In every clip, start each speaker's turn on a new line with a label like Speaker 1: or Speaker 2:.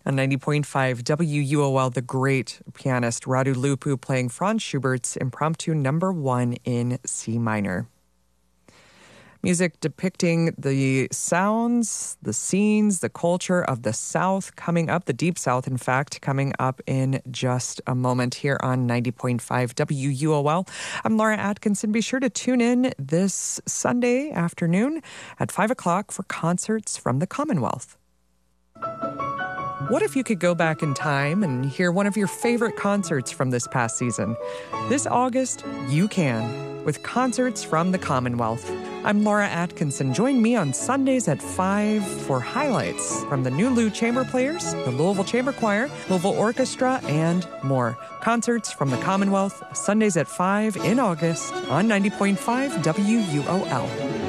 Speaker 1: On 90.5 WUOL, the great pianist Radu Lupu playing Franz Schubert's Impromptu No. 1 in C minor. Music depicting the sounds, the scenes, the culture of the South coming up, the Deep South, in fact, coming up in just a moment here on 90.5 WUOL. I'm Laura Atkinson. Be sure to tune in this Sunday afternoon at 5 o'clock for concerts from the Commonwealth. What if you could go back in time and hear one of your favorite concerts from this past season? This August, you can, with concerts from the Commonwealth. I'm Laura Atkinson. Join me on Sundays at 5 for highlights from the new Lou Chamber Players, the Louisville Chamber Choir, Louisville Orchestra, and more. Concerts from the Commonwealth, Sundays at 5 in August on 90.5 WUOL.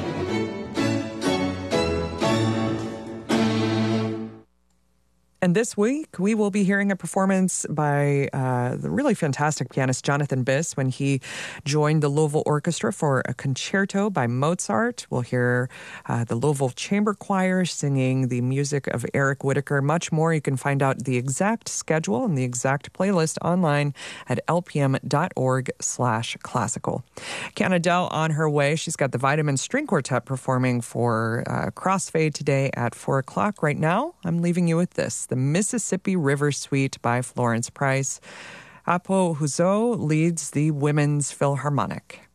Speaker 1: And this week, we will be hearing a performance by the really fantastic pianist Jonathan Biss when he joined the Louisville Orchestra for a concerto by Mozart. We'll hear the Louisville Chamber Choir singing the music of Eric Whitacre. Much more. You can find out the exact schedule and the exact playlist online at lpm.org/classical. Kiana Dell on her way. She's got the Vitamin String Quartet performing for Crossfade today at 4 o'clock. Right now, I'm leaving you with this. The Mississippi River Suite by Florence Price. Apo Huzo leads the Women's Philharmonic.